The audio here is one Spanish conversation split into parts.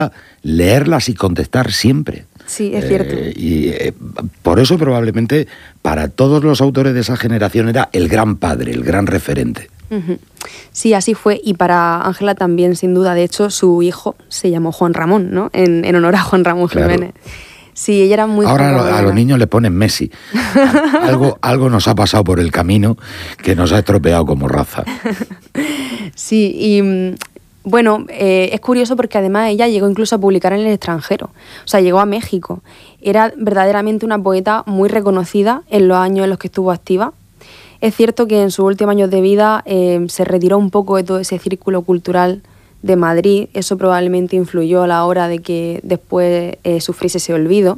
leerlas y contestar siempre. Sí, es cierto. Por eso probablemente para todos los autores de esa generación era el gran padre, el gran referente. Uh-huh. Sí, así fue. Y para Ángela también, sin duda. De hecho, su hijo se llamó Juan Ramón, ¿no? En honor a Juan Ramón Jiménez. Claro. Sí, ella era muy... Ahora a los niños le ponen Messi. Algo nos ha pasado por el camino que nos ha estropeado como raza. Sí, y... Bueno, es curioso porque además ella llegó incluso a publicar en el extranjero, o sea, llegó a México. Era verdaderamente una poeta muy reconocida en los años en los que estuvo activa. Es cierto que en sus últimos años de vida se retiró un poco de todo ese círculo cultural de Madrid. Eso probablemente influyó a la hora de que después sufriese ese olvido.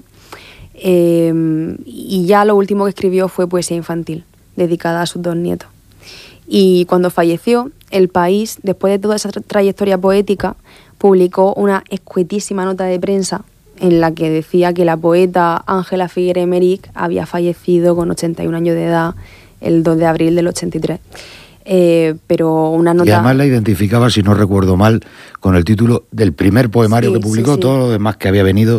Y ya lo último que escribió fue poesía infantil, dedicada a sus 2 nietos. Y cuando falleció, El País, después de toda esa trayectoria poética, publicó una escuetísima nota de prensa en la que decía que la poeta Ángela Figuera Emerick había fallecido con 81 años de edad el 2 de abril del 83. Pero una nota... Y además la identificaba, si no recuerdo mal, con el título del primer poemario que publicó, sí. Todo lo demás que había venido...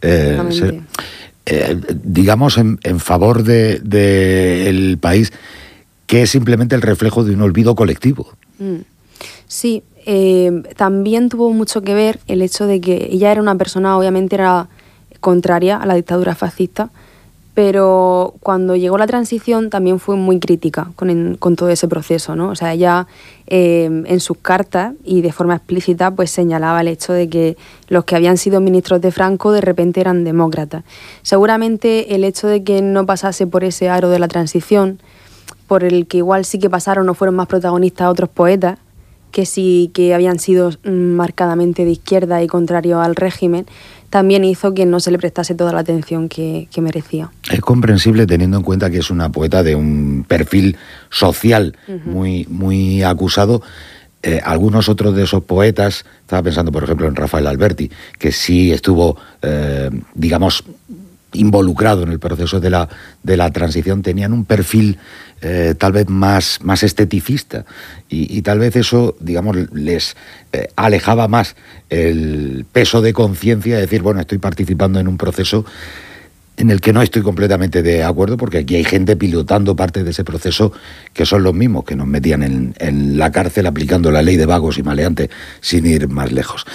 digamos, en favor de El País, que es simplemente el reflejo de un olvido colectivo. Sí, también tuvo mucho que ver el hecho de que ella era una persona, obviamente era contraria a la dictadura fascista, pero cuando llegó la transición también fue muy crítica con todo ese proceso, ¿no? O sea, ella en sus cartas y de forma explícita pues señalaba el hecho de que los que habían sido ministros de Franco de repente eran demócratas. Seguramente el hecho de que no pasase por ese aro de la transición, por el que igual sí que pasaron o fueron más protagonistas otros poetas, que sí que habían sido marcadamente de izquierda y contrario al régimen, también hizo que no se le prestase toda la atención que merecía. Es comprensible teniendo en cuenta que es una poeta de un perfil social muy acusado. Algunos otros de esos poetas, estaba pensando por ejemplo en Rafael Alberti, que sí estuvo, digamos, involucrado en el proceso de la transición, tenían un perfil tal vez más esteticista y tal vez eso, digamos, les alejaba más el peso de conciencia de decir, bueno, estoy participando en un proceso en el que no estoy completamente de acuerdo, porque aquí hay gente pilotando parte de ese proceso que son los mismos que nos metían en la cárcel aplicando la ley de vagos y maleantes sin ir más lejos.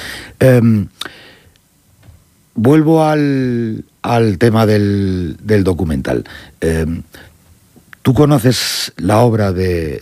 Vuelvo al tema del documental. Tú conoces la obra de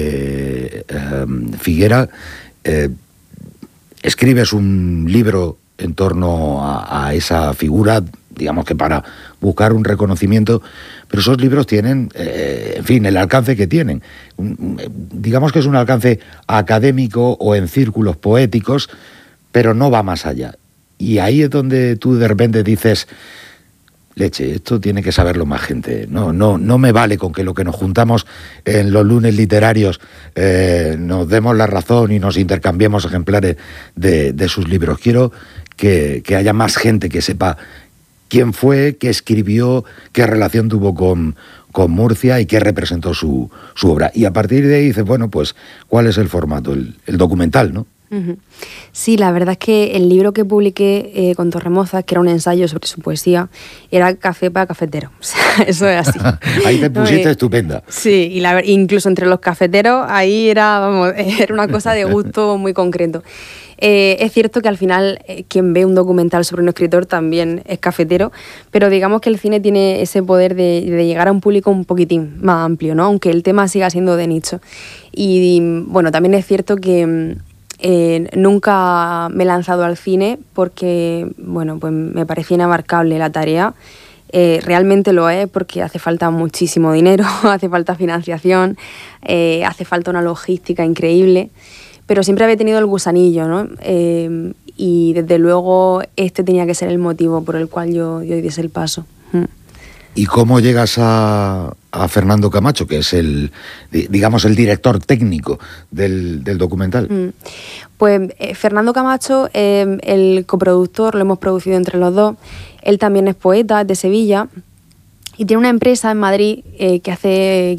Figuera, escribes un libro en torno a esa figura, digamos que para buscar un reconocimiento, pero esos libros tienen, en fin, el alcance que tienen. Digamos que es un alcance académico o en círculos poéticos, pero no va más allá. Y ahí es donde tú de repente dices, leche, esto tiene que saberlo más gente. No me vale con que lo que nos juntamos en los lunes literarios nos demos la razón y nos intercambiemos ejemplares de sus libros. Quiero que haya más gente que sepa quién fue, qué escribió, qué relación tuvo con Murcia y qué representó su obra. Y a partir de ahí dices, bueno, pues, ¿cuál es el formato? El documental, ¿no? Sí, la verdad es que el libro que publiqué con Torremozas, que era un ensayo sobre su poesía, era café para cafeteros. O sea, eso es así. Ahí te pusiste estupenda. Sí, y incluso entre los cafeteros, ahí era una cosa de gusto muy concreto. Es cierto que al final quien ve un documental sobre un escritor también es cafetero, pero digamos que el cine tiene ese poder de llegar a un público un poquitín más amplio, ¿no? Aunque el tema siga siendo de nicho. Y bueno, también es cierto que nunca me he lanzado al cine porque, bueno, pues me parecía inabarcable la tarea. Realmente lo es porque hace falta muchísimo dinero, hace falta financiación, hace falta una logística increíble, pero siempre había tenido el gusanillo, ¿no? Y desde luego este tenía que ser el motivo por el cual yo diese el paso. ¿Y cómo llegas a Fernando Camacho, que es el director técnico del documental? Pues Fernando Camacho, el coproductor, lo hemos producido entre los dos. Él también es poeta, es de Sevilla, y tiene una empresa en Madrid que hace guías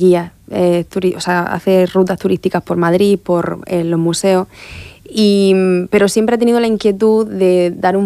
o sea, hacer rutas turísticas por Madrid, por los museos. Pero siempre he tenido la inquietud de dar un